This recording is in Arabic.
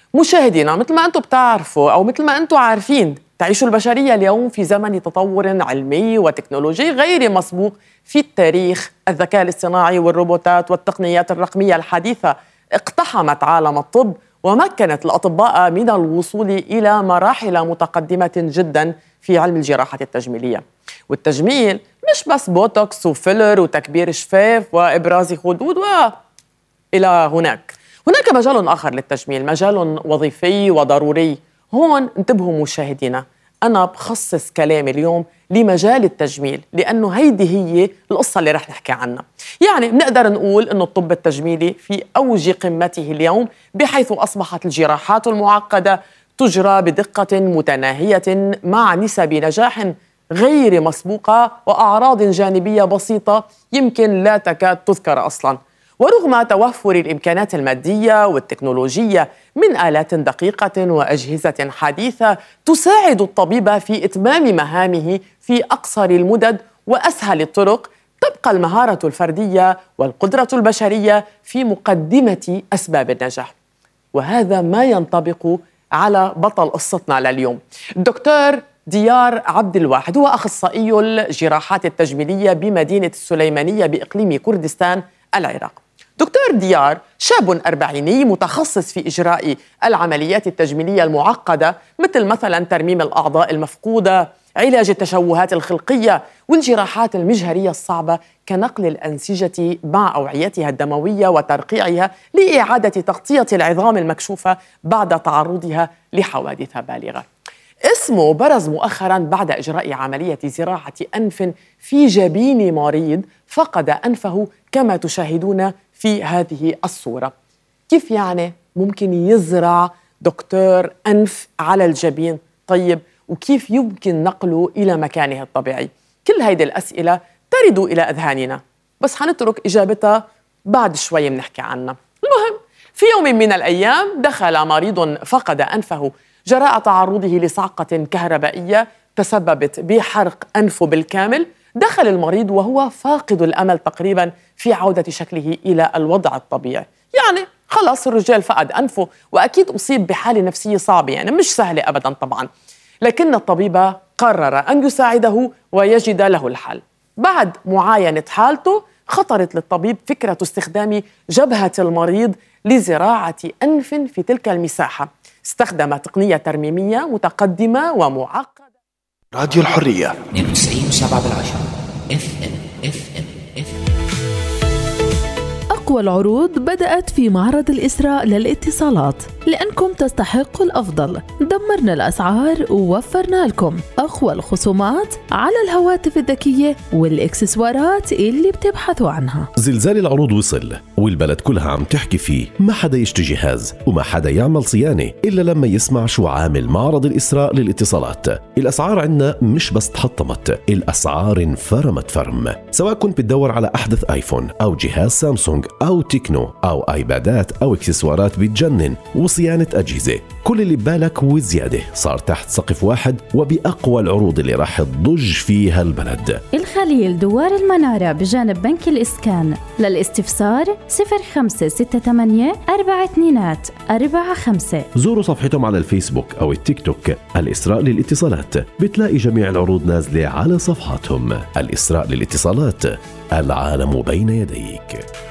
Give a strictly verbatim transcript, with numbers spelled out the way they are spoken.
مشاهدينا، مثل ما أنتم بتعرفوا أو مثل ما أنتم عارفين، تعيش البشرية اليوم في زمن تطور علمي وتكنولوجي غير مسبوق في التاريخ. الذكاء الاصطناعي والروبوتات والتقنيات الرقمية الحديثة اقتحمت عالم الطب ومكنت الأطباء من الوصول إلى مراحل متقدمة جدا في علم الجراحة التجميلية. والتجميل مش بس بوتوكس وفيلر وتكبير شفاف وإبراز خدود وإلى هناك. هناك مجال آخر للتجميل، مجال وظيفي وضروري. هون انتبهوا مشاهدينا، أنا بخصص كلامي اليوم لمجال التجميل، لأنه هيدي هي القصة اللي رح نحكي عنها. يعني بنقدر نقول أنه الطب التجميلي في أوج قمته اليوم، بحيث أصبحت الجراحات المعقدة تجرى بدقة متناهية مع نسب نجاح غير مسبوقة وأعراض جانبية بسيطة يمكن لا تكاد تذكر أصلاً. ورغم توفر الإمكانات المادية والتكنولوجية من آلات دقيقة وأجهزة حديثة تساعد الطبيب في إتمام مهامه في أقصر المدد وأسهل الطرق، تبقى المهارة الفردية والقدرة البشرية في مقدمة أسباب النجاح. وهذا ما ينطبق على بطل قصتنا لليوم، الدكتور ديار عبد الواحد. هو أخصائي الجراحات التجميلية بمدينة السليمانية بإقليم كردستان العراق. دكتور ديار شاب أربعيني متخصص في إجراء العمليات التجميلية المعقدة، مثل مثلا ترميم الأعضاء المفقودة، علاج التشوهات الخلقية، والجراحات المجهرية الصعبة كنقل الأنسجة مع أوعيتها الدموية وترقيعها لإعادة تغطية العظام المكشوفة بعد تعرضها لحوادث بالغة. اسمه برز مؤخراً بعد إجراء عملية زراعة أنف في جبين مريض فقد أنفه كما تشاهدون في هذه الصورة. كيف يعني ممكن يزرع دكتور أنف على الجبين؟ طيب، وكيف يمكن نقله إلى مكانه الطبيعي؟ كل هذه الأسئلة ترد إلى أذهاننا، بس حنترك إجابتها بعد شوي بنحكي عنها. المهم، في يوم من الأيام دخل مريض فقد أنفه جراء تعرضه لصعقة كهربائية تسببت بحرق أنفه بالكامل. دخل المريض وهو فاقد الأمل تقريباً في عودة شكله إلى الوضع الطبيعي. يعني خلاص الرجال فقد أنفه وأكيد أصيب بحالة نفسية صعبة، يعني مش سهلة أبداً طبعاً. لكن الطبيب قرر أن يساعده ويجد له الحل. بعد معاينة حالته خطرت للطبيب فكرة استخدام جبهة المريض لزراعة أنف في تلك المساحة. استخدم تقنية ترميمية متقدمة ومعقدة. راديو الحرية اثنين وتسعين وسبعة بالعشرة اف ام اف ام اف أقوى العروض بدأت في معرض الإسراء للاتصالات، لأنكم تستحقوا الأفضل. دمرنا الأسعار ووفرنا لكم أقوى الخصومات على الهواتف الذكية والإكسسوارات اللي بتبحثوا عنها. زلزال العروض وصل والبلد كلها عم تحكي فيه. ما حدا يشتري جهاز وما حدا يعمل صيانة إلا لما يسمع شو عامل معرض الإسراء للاتصالات. الأسعار عنا مش بس تحطمت، الأسعار انفرمت فرم. سواء كنت بتدور على أحدث آيفون أو جهاز سامسونج أو تكنو أو آيبادات أو إكسسوارات بتجنن وصيانة أجهزة، كل اللي ببالك وزيادة صار تحت سقف واحد وبأقوى العروض اللي راح تضج فيها البلد. الخليل دوار المنارة بجانب بنك الإسكان. للاستفسار صفر خمسة ستة ثمانية أربعة اثنين أربعة خمسة. زوروا صفحتهم على الفيسبوك أو التيك توك الإسراء للاتصالات، بتلاقي جميع العروض نازلة على صفحاتهم. الإسراء للاتصالات، العالم بين يديك.